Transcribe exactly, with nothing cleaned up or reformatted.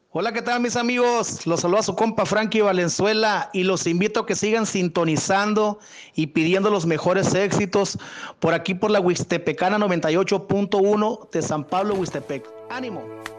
Hola, ¿qué tal mis amigos? Los saluda su compa Frankie Valenzuela y los invito a que sigan sintonizando y pidiendo los mejores éxitos por aquí por la Huixtepecana noventa y ocho punto uno de San Pablo, Huixtepec. ¡Ánimo!